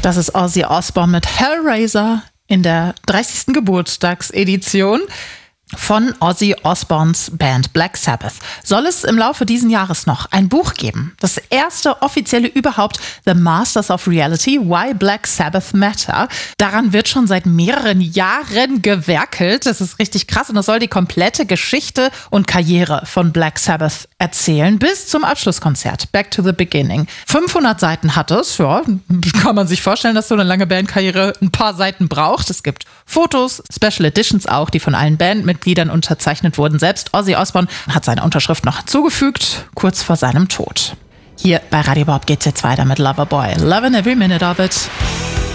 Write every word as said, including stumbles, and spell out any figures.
Das ist Ozzy Osbourne mit Hellraiser in der dreißigsten Geburtstagsedition von Ozzy Osbournes Band Black Sabbath. Soll es im Laufe dieses Jahres noch ein Buch geben? Das erste offizielle überhaupt, The Masters of Reality, Why Black Sabbath Matter. Daran wird schon seit mehreren Jahren gewerkelt. Das ist richtig krass und das soll die komplette Geschichte und Karriere von Black Sabbath erzählen, bis zum Abschlusskonzert, Back to the Beginning. fünfhundert Seiten hat es, ja, kann man sich vorstellen, dass so eine lange Bandkarriere ein paar Seiten braucht. Es gibt Fotos, Special Editions auch, die von allen Bandmitgliedern unterzeichnet wurden. Selbst Ozzy Osbourne hat seine Unterschrift noch zugefügt, kurz vor seinem Tod. Hier bei Radio Bob geht's jetzt weiter mit Loverboy. Lovin' every minute of it.